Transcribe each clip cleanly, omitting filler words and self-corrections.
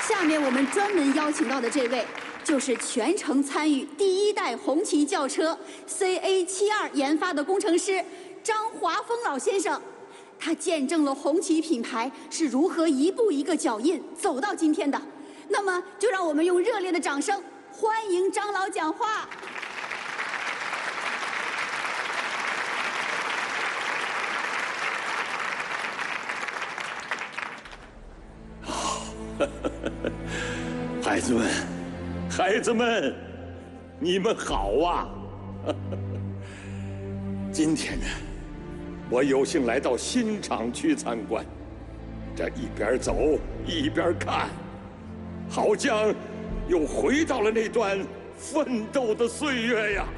下面我们专门邀请到的这位，就是全程参与第一代红旗轿车 CA72研发的工程师张华峰老先生。他见证了红旗品牌是如何一步一个脚印走到今天的。那么，就让我们用热烈的掌声欢迎张老讲话。 孩子们，孩子们，你们好啊！今天呢，我有幸来到新厂区参观，这一边走一边看，好像又回到了那段奋斗的岁月呀。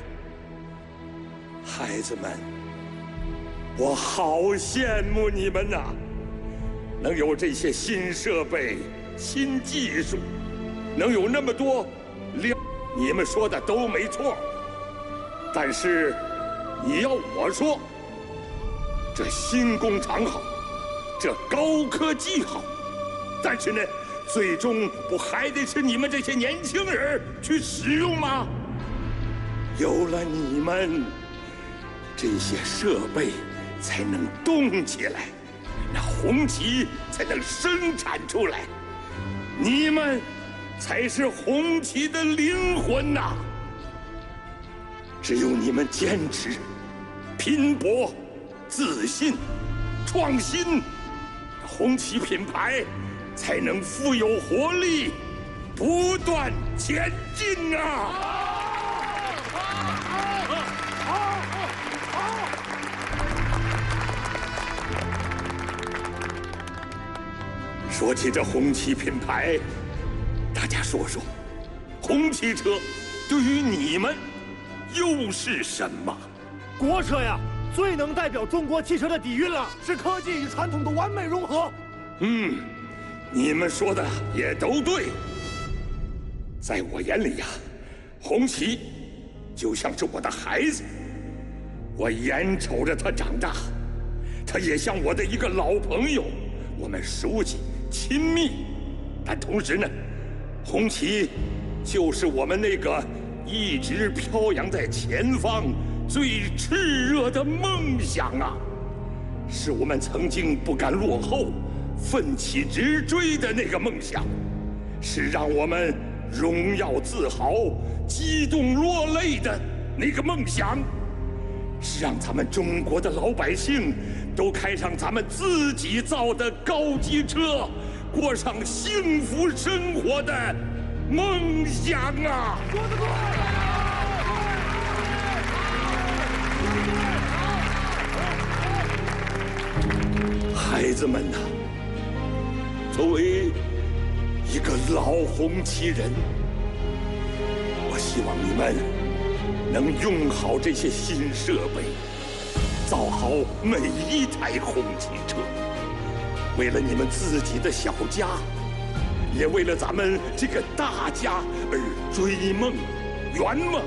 孩子们，我好羡慕你们呐！能有这些新设备、新技术。 能有那么多你们说的都没错，但是你要我说，这新工厂好，这高科技好，但是呢，最终不还得是你们这些年轻人去使用吗？有了你们，这些设备才能动起来，那红旗才能生产出来，你们。 才是红旗的灵魂呐！只有你们坚持、拼搏、自信、创新，红旗品牌才能富有活力，不断前进啊！说起这红旗品牌。 大家说说，红旗车对于你们又是什么？ 国车呀，最能代表中国汽车的底蕴了，是科技与传统的完美融合。 你们说的也都对。在我眼里呀，红旗就像是我的孩子，我眼瞅着他长大，他也像我的一个老朋友，我们熟悉亲密，但同时呢。 红旗就是我们那个一直飘扬在前方、最炽热的梦想啊！是我们曾经不甘落后、奋起直追的那个梦想，是让我们荣耀自豪、激动落泪的那个梦想，是让咱们中国的老百姓都开上咱们自己造的高级车。 过上幸福生活的梦想啊！ 说得对！ 孩子们呐，作为一个老红旗人，我希望你们能用好这些新设备，造好每一台红旗车。 为了你们自己的小家，也为了咱们这个大家而追梦、圆梦。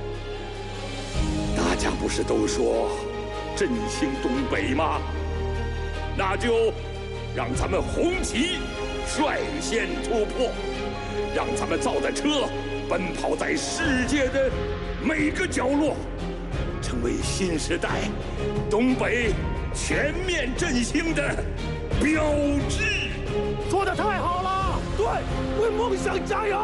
大家不是都说振兴东北吗？那就让咱们红旗率先突破，让咱们造的车奔跑在世界的每个角落，成为新时代东北全面振兴的。 标志， 说得太好了！对，为梦想加油！